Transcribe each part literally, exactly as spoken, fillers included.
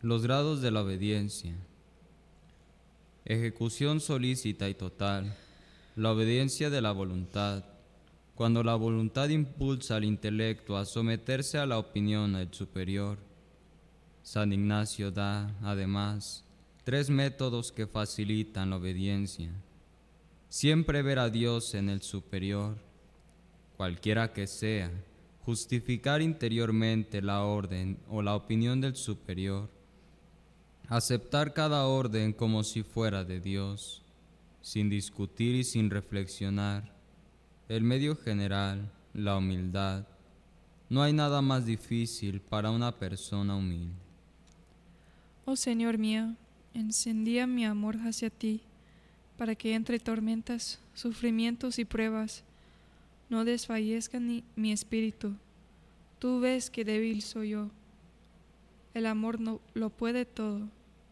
Los grados de la obediencia. Ejecución solícita y total. La obediencia de la voluntad. Cuando la voluntad impulsa al intelecto a someterse a la opinión del superior. San Ignacio da, además, tres métodos que facilitan la obediencia. Siempre ver a Dios en el superior, cualquiera que sea, justificar interiormente la orden o la opinión del superior, aceptar cada orden como si fuera de Dios, sin discutir y sin reflexionar. El medio general, la humildad. No hay nada más difícil para una persona humilde. Oh Señor mío, encendía mi amor hacia ti, para que entre tormentas, sufrimientos y pruebas no desfallezca ni mi espíritu. Tú ves que débil soy yo. El amor no lo puede todo.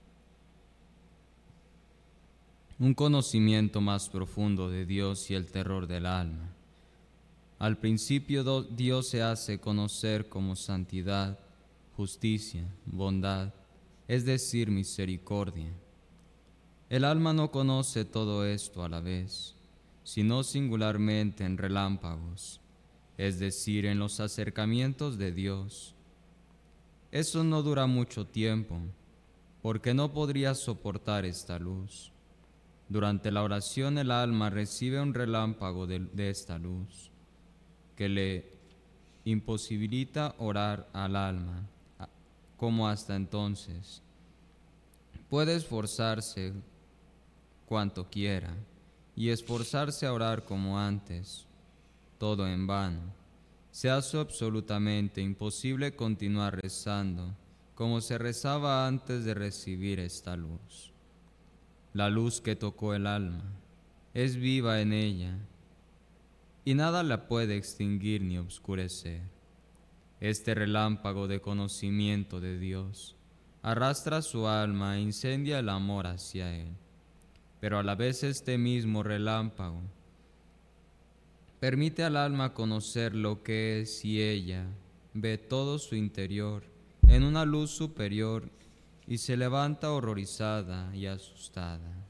Un conocimiento más profundo de Dios y el terror del alma. Al principio Dios se hace conocer como santidad, justicia, bondad, es decir, misericordia. El alma no conoce todo esto a la vez, sino singularmente en relámpagos, es decir, en los acercamientos de Dios. Eso no dura mucho tiempo, porque no podría soportar esta luz. Durante la oración el alma recibe un relámpago de, de esta luz, que le imposibilita orar al alma, como hasta entonces. Puede esforzarse cuanto quiera, y esforzarse a orar como antes, todo en vano. Se hace absolutamente imposible continuar rezando como se rezaba antes de recibir esta luz. La luz que tocó el alma es viva en ella, y nada la puede extinguir ni obscurecer. Este relámpago de conocimiento de Dios arrastra su alma e incendia el amor hacia Él. Pero a la vez este mismo relámpago permite al alma conocer lo que es y ella ve todo su interior en una luz superior y se levanta horrorizada y asustada.